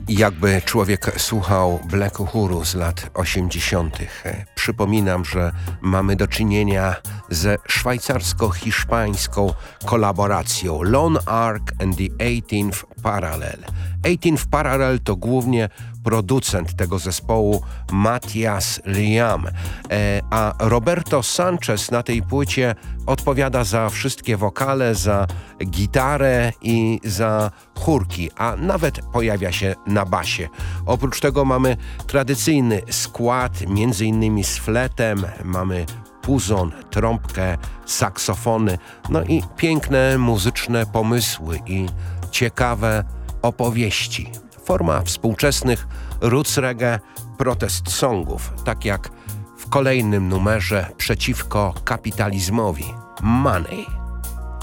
Jakby człowiek słuchał Black Uhuru z lat 80. Przypominam, że mamy do czynienia ze szwajcarsko-hiszpańską kolaboracją Lone Ark and the 18th Parallel. 18th Parallel to głównie producent tego zespołu Matthias Liam, a Roberto Sanchez na tej płycie odpowiada za wszystkie wokale, za gitarę i za chórki, a nawet pojawia się na basie. Oprócz tego mamy tradycyjny skład, m.in. z fletem, mamy puzon, trąbkę, saksofony, no i piękne muzyczne pomysły i ciekawe opowieści. Forma współczesnych roots reggae protest songów, tak jak w kolejnym numerze przeciwko kapitalizmowi Money.